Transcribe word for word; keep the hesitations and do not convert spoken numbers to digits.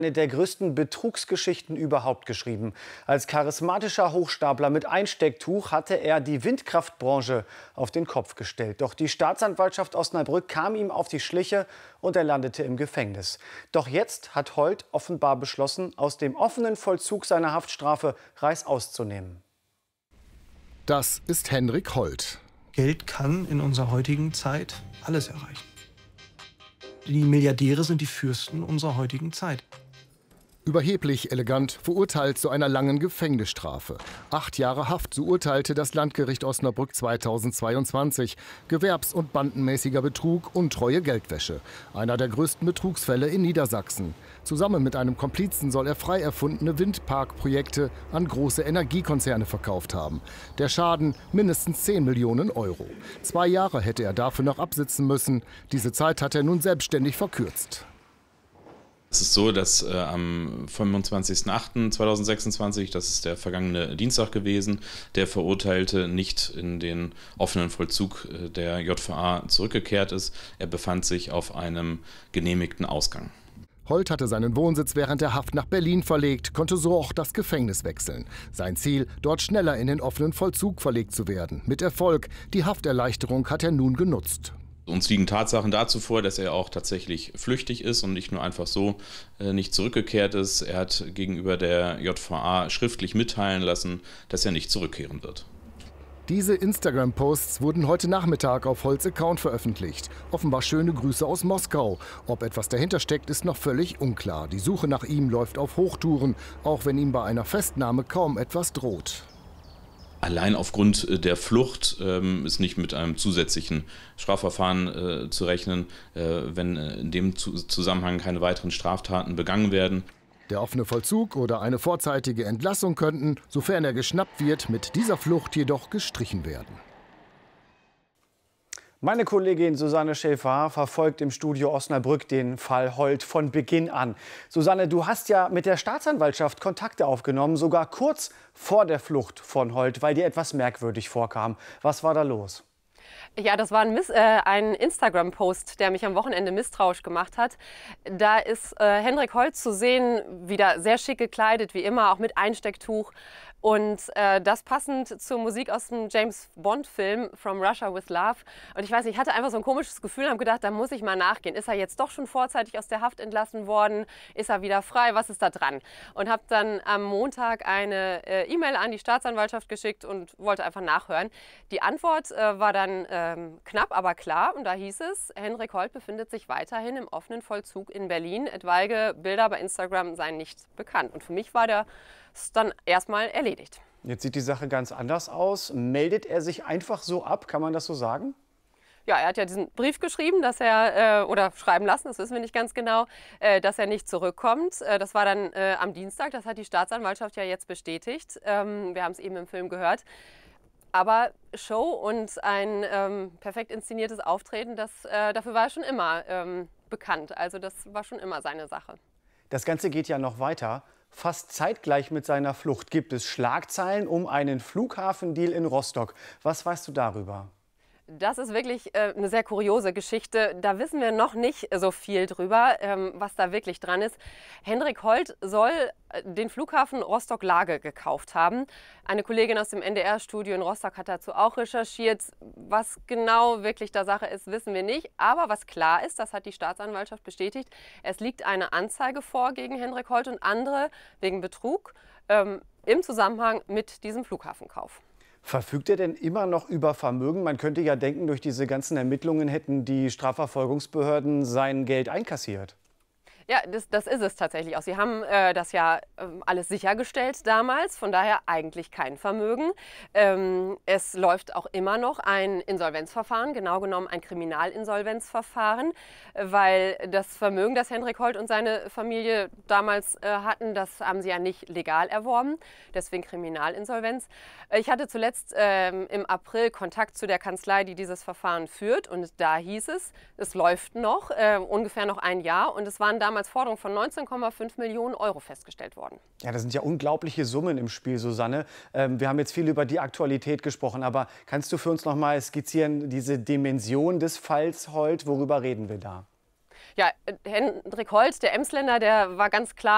Eine der größten Betrugsgeschichten überhaupt geschrieben. Als charismatischer Hochstapler mit Einstecktuch hatte er die Windkraftbranche auf den Kopf gestellt. Doch die Staatsanwaltschaft Osnabrück kam ihm auf die Schliche und er landete im Gefängnis. Doch jetzt hat Holt offenbar beschlossen, aus dem offenen Vollzug seiner Haftstrafe reißaus zu nehmen. Das ist Henrik Holt. Geld kann in unserer heutigen Zeit alles erreichen. Die Milliardäre sind die Fürsten unserer heutigen Zeit. Überheblich elegant, verurteilt zu einer langen Gefängnisstrafe. Acht Jahre Haft, so urteilte das Landgericht Osnabrück zweitausendzweiundzwanzig. Gewerbs- und bandenmäßiger Betrug, untreue Geldwäsche. Einer der größten Betrugsfälle in Niedersachsen. Zusammen mit einem Komplizen soll er frei erfundene Windparkprojekte an große Energiekonzerne verkauft haben. Der Schaden mindestens zehn Millionen Euro. Zwei Jahre hätte er dafür noch absitzen müssen. Diese Zeit hat er nun selbstständig verkürzt. Es ist so, dass äh, am fünfundzwanzigsten achten zweitausendsechsundzwanzig, das ist der vergangene Dienstag gewesen, der Verurteilte nicht in den offenen Vollzug äh, der J V A zurückgekehrt ist. Er befand sich auf einem genehmigten Ausgang. Holt hatte seinen Wohnsitz während der Haft nach Berlin verlegt, konnte so auch das Gefängnis wechseln. Sein Ziel, dort schneller in den offenen Vollzug verlegt zu werden. Mit Erfolg. Die Hafterleichterung hat er nun genutzt. Uns liegen Tatsachen dazu vor, dass er auch tatsächlich flüchtig ist und nicht nur einfach so äh, nicht zurückgekehrt ist. Er hat gegenüber der J V A schriftlich mitteilen lassen, dass er nicht zurückkehren wird. Diese Instagram-Posts wurden heute Nachmittag auf Holts Account veröffentlicht. Offenbar schöne Grüße aus Moskau. Ob etwas dahinter steckt, ist noch völlig unklar. Die Suche nach ihm läuft auf Hochtouren, auch wenn ihm bei einer Festnahme kaum etwas droht. Allein aufgrund der Flucht ähm, ist nicht mit einem zusätzlichen Strafverfahren äh, zu rechnen, äh, wenn in dem Zusammenhang keine weiteren Straftaten begangen werden. Der offene Vollzug oder eine vorzeitige Entlassung könnten, sofern er geschnappt wird, mit dieser Flucht jedoch gestrichen werden. Meine Kollegin Susanne Schäfer verfolgt im Studio Osnabrück den Fall Holt von Beginn an. Susanne, du hast ja mit der Staatsanwaltschaft Kontakte aufgenommen, sogar kurz vor der Flucht von Holt, weil dir etwas merkwürdig vorkam. Was war da los? Ja, das war ein, Miss, äh, ein Instagram-Post, der mich am Wochenende misstrauisch gemacht hat. Da ist äh, Henrik Holt zu sehen, wieder sehr schick gekleidet, wie immer, auch mit Einstecktuch. Und äh, das passend zur Musik aus dem James-Bond-Film From Russia with Love. Und ich weiß nicht, ich hatte einfach so ein komisches Gefühl und habe gedacht, da muss ich mal nachgehen. Ist er jetzt doch schon vorzeitig aus der Haft entlassen worden? Ist er wieder frei? Was ist da dran? Und habe dann am Montag eine äh, E-Mail an die Staatsanwaltschaft geschickt und wollte einfach nachhören. Die Antwort äh, war dann ähm, knapp, aber klar. Und da hieß es, Henrik Holt befindet sich weiterhin im offenen Vollzug in Berlin. Etwaige Bilder bei Instagram seien nicht bekannt. Und für mich war der ist dann erstmal erledigt. Jetzt sieht die Sache ganz anders aus. Meldet er sich einfach so ab? Kann man das so sagen? Ja, er hat ja diesen Brief geschrieben, dass er, äh, oder schreiben lassen, das wissen wir nicht ganz genau, äh, dass er nicht zurückkommt. Äh, das war dann äh, am Dienstag, das hat die Staatsanwaltschaft ja jetzt bestätigt. Ähm, wir haben es eben im Film gehört. Aber Show und ein ähm, perfekt inszeniertes Auftreten, das, äh, dafür war er schon immer ähm, bekannt. Also das war schon immer seine Sache. Das Ganze geht ja noch weiter. Fast zeitgleich mit seiner Flucht gibt es Schlagzeilen um einen Flughafendeal in Rostock. Was weißt du darüber? Das ist wirklich äh, eine sehr kuriose Geschichte. Da wissen wir noch nicht so viel drüber, ähm, was da wirklich dran ist. Henrik Holt soll äh, den Flughafen Rostock-Lage gekauft haben. Eine Kollegin aus dem N D R-Studio in Rostock hat dazu auch recherchiert. Was genau wirklich da Sache ist, wissen wir nicht. Aber was klar ist, das hat die Staatsanwaltschaft bestätigt, es liegt eine Anzeige vor gegen Henrik Holt und andere wegen Betrug ähm, im Zusammenhang mit diesem Flughafenkauf. Verfügt er denn immer noch über Vermögen? Man könnte ja denken, durch diese ganzen Ermittlungen hätten die Strafverfolgungsbehörden sein Geld einkassiert. Ja, das, das ist es tatsächlich auch. Sie haben äh, das ja äh, alles sichergestellt damals, von daher eigentlich kein Vermögen. Ähm, es läuft auch immer noch ein Insolvenzverfahren, genau genommen ein Kriminalinsolvenzverfahren, weil das Vermögen, das Henrik Holt und seine Familie damals äh, hatten, das haben sie ja nicht legal erworben, deswegen Kriminalinsolvenz. Ich hatte zuletzt ähm, im April Kontakt zu der Kanzlei, die dieses Verfahren führt, und da hieß es, es läuft noch, äh, ungefähr noch ein Jahr, und es waren damals Forderung von neunzehn Komma fünf Millionen Euro festgestellt worden. Ja, das sind ja unglaubliche Summen im Spiel, Susanne. Ähm, wir haben jetzt viel über die Aktualität gesprochen, aber kannst du für uns noch mal skizzieren, diese Dimension des Falls Holt, worüber reden wir da? Ja, Henrik Holt, der Emsländer, der war ganz klar